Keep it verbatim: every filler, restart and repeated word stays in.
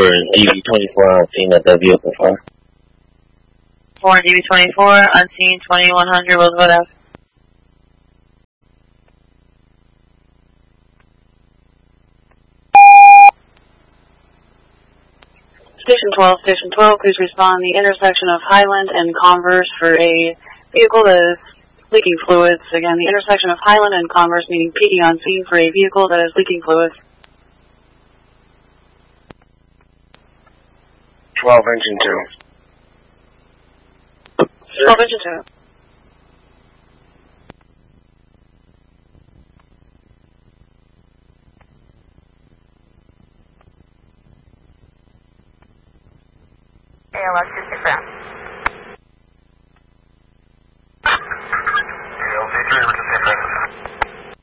four and D B twenty-four on scene at the vehicle fire. four and D B twenty-four on scene twenty-one hundred Roosevelt Ave. Station twelve, Station twelve, please respond the intersection of Highland and Converse for a vehicle that is leaking fluids. Again, the intersection of Highland and Converse, needing P D on scene for a vehicle that is leaking fluids. twelve engine two. twelve engine two. A L S two six ground.